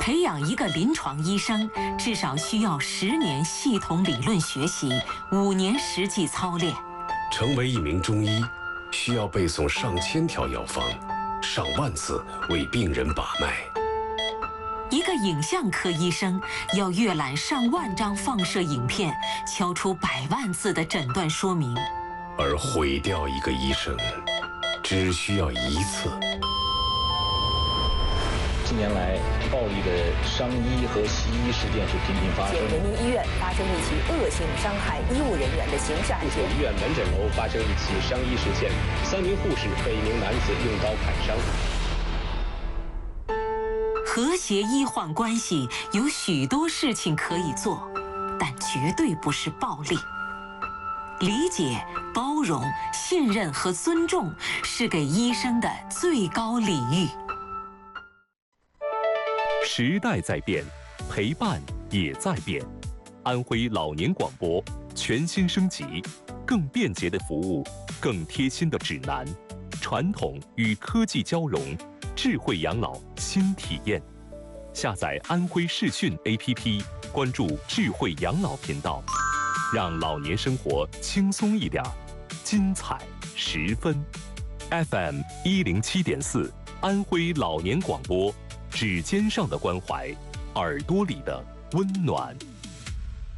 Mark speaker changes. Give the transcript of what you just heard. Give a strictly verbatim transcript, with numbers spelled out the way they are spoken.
Speaker 1: 培养一个临床医生，至少需要十年系统理论学习，五年实际操练。
Speaker 2: 成为一名中医，需要背诵上千条药方，上万次为病人把脉。
Speaker 1: 一个影像科医生要阅览上万张放射影片，敲出百万字的诊断说明。
Speaker 2: 而毁掉一个医生，只需要一次。
Speaker 3: 近年来，暴力的伤医和袭医事件是频频发生。
Speaker 4: 人民医院发生一起恶性伤害医务人员的刑事案件。
Speaker 5: 医院门诊楼发生一起伤医事件，三名护士被一名男子用刀砍伤。
Speaker 1: 和谐医患关系有许多事情可以做，但绝对不是暴力。理解、包容、信任和尊重是给医生的最高礼遇。
Speaker 6: 时代在变，陪伴也在变。安徽老年广播全新升级，更便捷的服务，更贴心的指南，传统与科技交融，智慧养老新体验。下载安徽视讯 A P P， 关注智慧养老频道，让老年生活轻松一点，精彩十分。F M 一零七点四，安徽老年广播，指尖上的关怀，耳朵里的温暖。